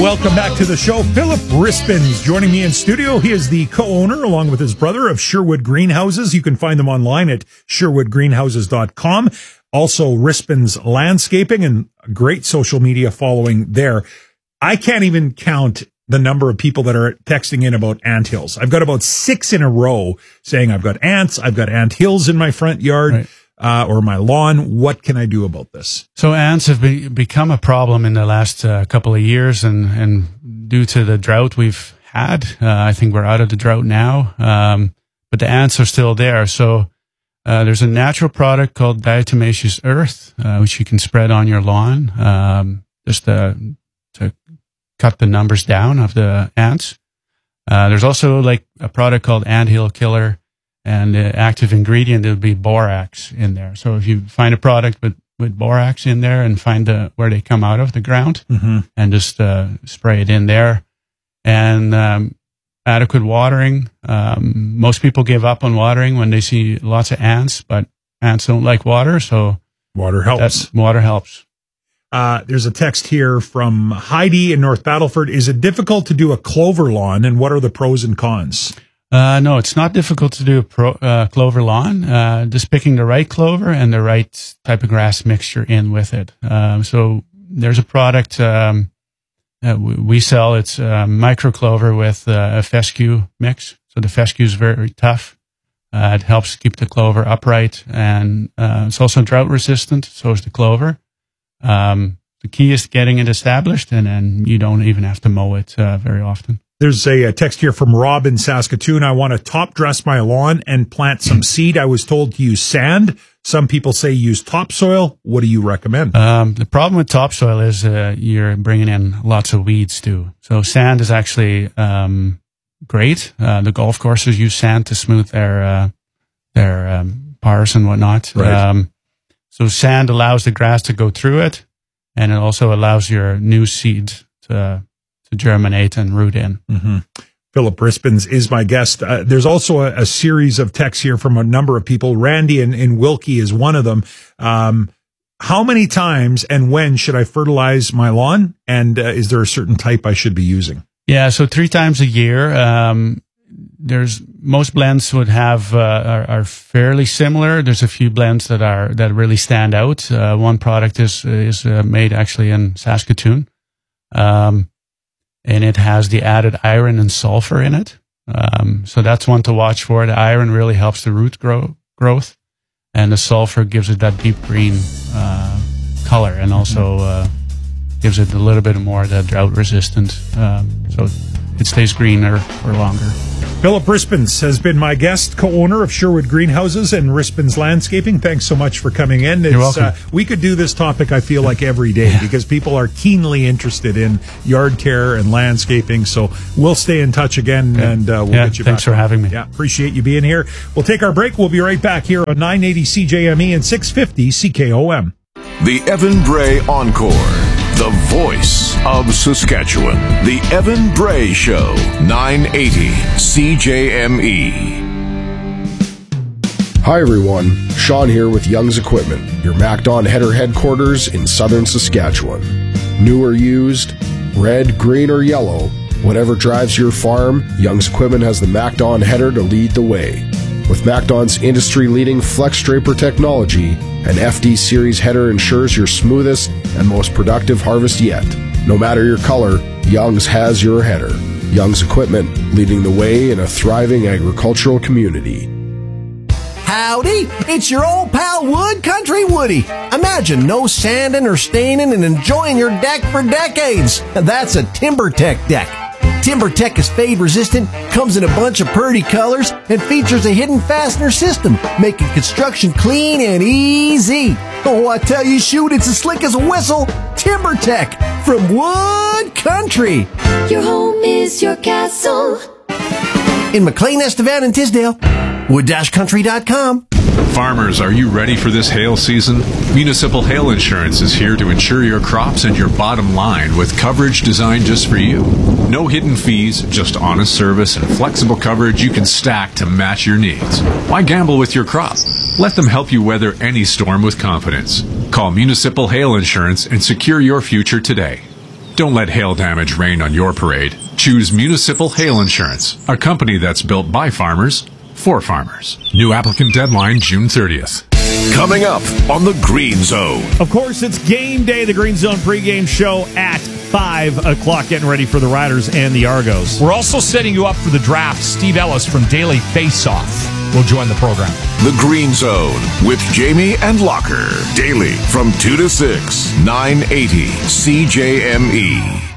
welcome back to the show. Philip Rispens joining me in studio. He is the co-owner, along with his brother, of Sherwood Greenhouses. You can find them online at sherwoodgreenhouses.com. Also, Rispens Landscaping, and great social media following there. I can't even count the number of people that are texting in about anthills. I've got about 6 in a row saying I've got ants, I've got anthills in my front yard. Right. Or my lawn. What can I do about this? So ants have become a problem in the last couple of years, and due to the drought we've had, I think we're out of the drought now, but the ants are still there. So there's a natural product called diatomaceous earth, which you can spread on your lawn, just to cut the numbers down of the ants. There's also like a product called anthill killer, and the active ingredient would be borax in there. So if you find a product with borax in there and find where they come out of the ground, and just spray it in there. And adequate watering. Most people give up on watering when they see lots of ants, but ants don't like water, so water helps. Water helps. There's a text here from Heidi in North Battleford. Is it difficult to do a clover lawn, and what are the pros and cons? No, it's not difficult to do a clover lawn. Just picking the right clover and the right type of grass mixture in with it. So there's a product we sell. It's micro clover with a fescue mix. So the fescue is very tough. It helps keep the clover upright, and it's also drought resistant. So is the clover. The key is getting it established, and then you don't even have to mow it very often. There's a text here from Rob in Saskatoon. I want to top dress my lawn and plant some seed. I was told to use sand. Some people say use topsoil. What do you recommend? The problem with topsoil is you're bringing in lots of weeds too. So sand is actually great. The golf courses use sand to smooth their pars and whatnot. Right. So sand allows the grass to go through it, and it also allows your new seed to germinate and root in. Mm-hmm. Philip Rispens is my guest. There's also a series of texts here from a number of people. Randy in Wilkie is one of them. How many times and when should I fertilize my lawn? And is there a certain type I should be using? Yeah, so 3 times a year. There's most blends would have are fairly similar. There's a few blends that really stand out. One product is made actually in Saskatoon. And it has the added iron and sulfur in it. So that's one to watch for. The iron really helps the root growth, and the sulfur gives it that deep green color, and also gives it a little bit more that drought resistant, so it stays greener for longer. Philip Rispens has been my guest, co-owner of Sherwood Greenhouses and Rispens Landscaping. Thanks so much for coming in. You're welcome. We could do this topic, I feel like, every day because people are keenly interested in yard care and landscaping. So we'll stay in touch again, and we'll get you back. Thanks for having me. Yeah, appreciate you being here. We'll take our break. We'll be right back here on 980 CJME and 650 CKOM. The Evan Bray Encore. The voice of Saskatchewan. The Evan Bray Show, 980 CJME. Hi everyone, Sean here with Young's Equipment, your MacDon header headquarters in southern Saskatchewan. New or used, red, green, or yellow, whatever drives your farm, Young's Equipment has the MacDon header to lead the way. With MacDon's industry-leading Flex Draper technology, an FD Series header ensures your smoothest and most productive harvest yet. No matter your color, Young's has your header. Young's Equipment, leading the way in a thriving agricultural community. Howdy, it's your old pal Wood Country Woody. Imagine no sanding or staining and enjoying your deck for decades. That's a TimberTech deck. TimberTech is fade resistant, comes in a bunch of pretty colors, and features a hidden fastener system, making construction clean and easy. Oh, I tell you, shoot, it's as slick as a whistle. TimberTech from Wood Country. Your home is your castle. In McLean, Estevan, and Tisdale. Wood-country.com. Farmers, are you ready for this hail season? Municipal Hail Insurance is here to insure your crops and your bottom line with coverage designed just for you. No hidden fees, just honest service and flexible coverage you can stack to match your needs. Why gamble with your crop? Let them help you weather any storm with confidence. Call Municipal Hail Insurance and secure your future today. Don't let hail damage rain on your parade. Choose Municipal Hail Insurance, a company that's built by farmers for farmers. New applicant deadline June 30th. Coming up on the Green Zone. Of course, it's game day, the Green Zone pregame show at 5 o'clock, getting ready for the Riders and the Argos. We're also setting you up for the draft. Steve Ellis from Daily Face-Off will join the program. The Green Zone with Jamie and Locker. Daily from 2 to 6, 980 CJME.